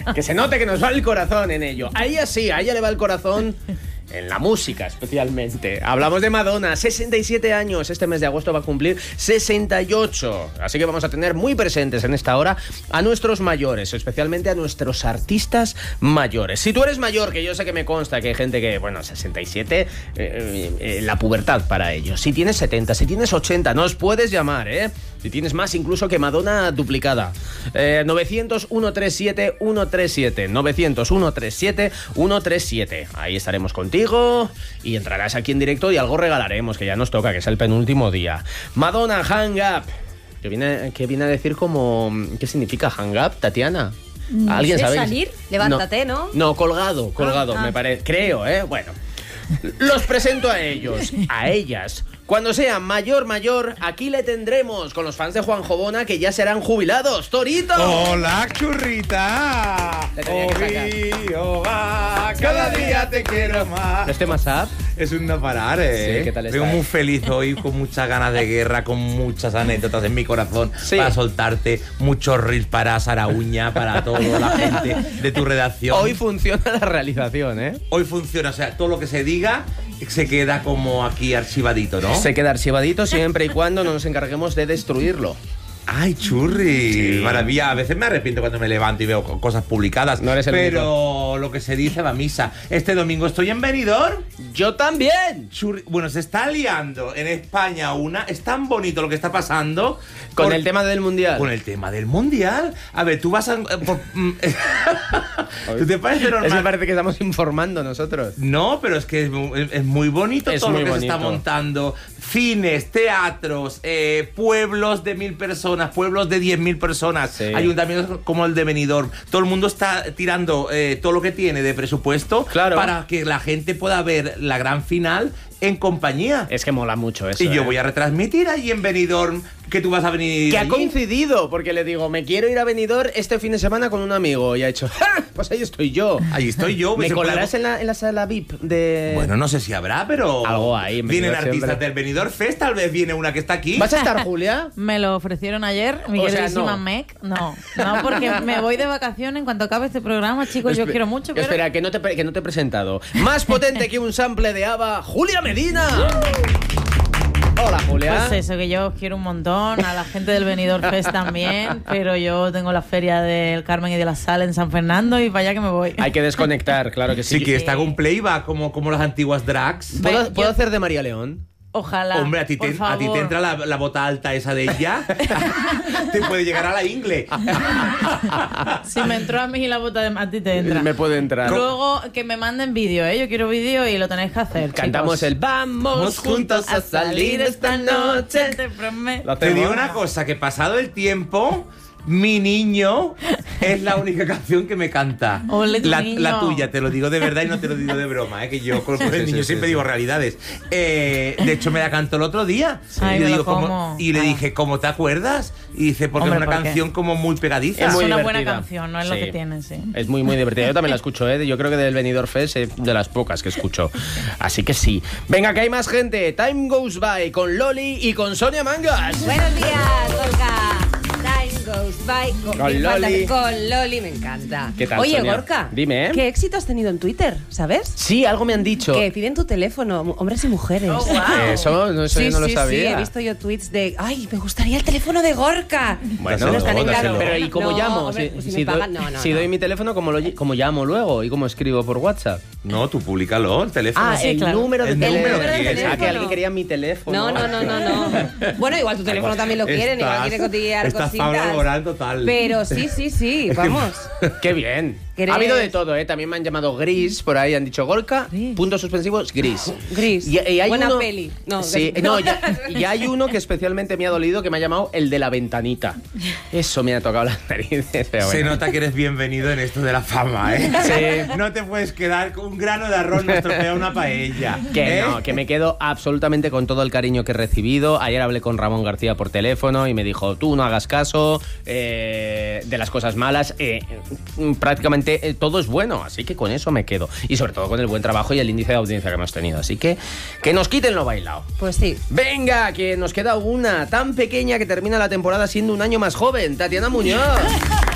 Que se note que nos va el corazón en ello. A ella sí, a ella le va el corazón en la música especialmente. Hablamos de Madonna, 67 años. Este mes de agosto va a cumplir 68. Así que vamos a tener muy presentes en esta hora a nuestros mayores, especialmente a nuestros artistas mayores. Si tú eres mayor, que yo sé que me consta que hay gente que, bueno, 67, la pubertad para ellos. Si tienes 70, si tienes 80, nos puedes llamar, ¿eh? Si tienes más incluso que Madonna duplicada. 900-137-137. 900-137-137. Ahí estaremos contigo y entrarás aquí en directo y algo regalaremos, que ya nos toca, que es el penúltimo día. Madonna, Hang Up. Que viene a decir como... ¿Qué significa Hang Up, Tatiana? ¿Alguien sabe? Salir, levántate, ¿no? No, colgado, me parece. Creo, ¿eh? Bueno. Los presento a ellos, a ellas. Cuando sea mayor, aquí le tendremos con los fans de Juan Jobona, que ya serán jubilados. ¡Torito! ¡Hola, churrita! Cada día te quiero más. ¿Este más up? Es un no parar, ¿eh? Sí, ¿qué tal está? Vengo muy feliz hoy, con muchas ganas de guerra, con muchas anécdotas en mi corazón para soltarte, muchos reels para Sara Uña, para toda la gente de tu redacción. Hoy funciona la realización, ¿eh? Hoy funciona, o sea, todo lo que se diga se queda como aquí archivadito, ¿no? Se queda archivadito siempre y cuando no nos encarguemos de destruirlo. ¡Ay, churri! Sí. Maravilla. A veces me arrepiento cuando me levanto y veo cosas publicadas. No eres el pero único. Lo que se dice va a misa. Este domingo estoy en Benidorm. ¡Yo también! Churri. Bueno, se está liando en España una. Es tan bonito lo que está pasando. Con el tema del Mundial. Con el tema del Mundial. A ver, tú vas a... ¿Tú te parece normal? Es que parece que estamos informando nosotros. No, pero es que es muy bonito todo lo que se está montando. Cines, teatros, pueblos de 1000 personas, pueblos de 10.000 personas, sí. Ayuntamientos como el de Benidorm. Todo el mundo está tirando todo lo que tiene de presupuesto, claro, para que la gente pueda ver la gran final en compañía. Es que mola mucho eso. Y yo voy a retransmitir allí en Benidorm, que tú vas a venir. Que allí. Ha coincidido, porque le digo, me quiero ir a Benidorm este fin de semana con un amigo. Y ha hecho, ¡ja! Pues ahí estoy yo. Ahí estoy yo. ¿Me colarás en la sala VIP de...? Bueno, no sé si habrá, pero... Algo ahí. Vienen artistas del Benidorm Fest, tal vez viene una que está aquí. ¿Vas a estar, Julia? Me lo ofrecieron ayer, mi queridísima Meg. No, porque me voy de vacaciones en cuanto acabe este programa, chicos. Yo quiero mucho, pero... Espera, que no te he presentado. Más potente que un sample de ABBA, Julia Medina. Hola, Julia. Pues eso, que yo os quiero un montón, a la gente del Benidorm Fest también, pero yo tengo la feria del Carmen y de la Sal en San Fernando y para allá que me voy. Hay que desconectar, claro que sí. Sí, que está con playback como las antiguas drags. ¿Puedo hacer de María León? Ojalá. Hombre, a ti te entra la bota alta esa de ella. Te puede llegar a la ingle. Si me entró a mí la bota de a ti te entra. Me puede entrar. Luego que me manden vídeo, ¿eh? Yo quiero vídeo y lo tenéis que hacer. Cantamos chicos. el Vamos juntos a salir esta noche. Te prometo. Te digo una cosa, que pasado el tiempo... Mi niño es la única canción que me canta. Ole, tu la niño. Tuya, te lo digo de verdad y no te lo digo de broma, que yo con el niño siempre digo realidades. De hecho, me la cantó el otro día. Ay, y le, me digo, lo como. y le dije, ¿cómo te acuerdas? Y dice, porque Hombre, es una ¿por qué? canción como muy pegadiza. Es muy una divertida. buena canción, no es lo que tiene, sí. Es muy, muy divertida. Yo también la escucho, ¿eh? Yo creo que del Benidorm Fest es de las pocas que escucho. Así que sí. Venga, que hay más gente. Time Goes By con Loli y con Sonia Mangas. Buenos días, Gorka. Time goes by. Con Loli. Con Loli, me encanta. ¿Qué tal, Oye, Sonia? Gorka. Dime, ¿eh? ¿Qué éxito has tenido en Twitter? ¿Sabes? Sí, algo me han dicho. Que piden tu teléfono, hombres y mujeres. Oh, wow. Eso yo no lo sabía. Sí, he visto yo tweets de, ay, me gustaría el teléfono de Gorka. Bueno, no están en dáselo. claro. Pero ¿y cómo No, llamo? hombre, pues si me pagan, no. Doy mi teléfono, ¿cómo llamo luego? ¿Y cómo escribo por WhatsApp? No, tú públicalo, el teléfono. Ah, sí, el claro. número de El teléfono. número de Pensaba teléfono. que alguien quería mi teléfono. No. Bueno, igual tu teléfono también lo quieren, igual quieren cotillear Estás cositas. Pablo laboral total. Pero sí, vamos. Qué bien. ¿Querés? Ha habido de todo, ¿eh? También me han llamado Gris, por ahí han dicho Gorka, Gris. puntos suspensivos, Gris. Gris. Y hay Buena uno, peli. No, sí, Gris. no, y hay uno que especialmente me ha dolido, que me ha llamado el de la ventanita. Eso me ha tocado las narices. Pero Se bueno. nota que eres bienvenido en esto de la fama, ¿eh? Sí. No te puedes quedar con un grano de arroz, no estropea una paella. Que ¿eh? no, que me quedo absolutamente con todo el cariño que he recibido. Ayer hablé con Ramón García por teléfono y me dijo, tú no hagas caso de las cosas malas. Prácticamente todo es bueno, así que con eso me quedo. Y sobre todo con el buen trabajo y el índice de audiencia que hemos tenido. Así que nos quiten lo bailado. Pues sí. Venga, que nos queda una tan pequeña que termina la temporada siendo un año más joven. Tatiana Muñoz.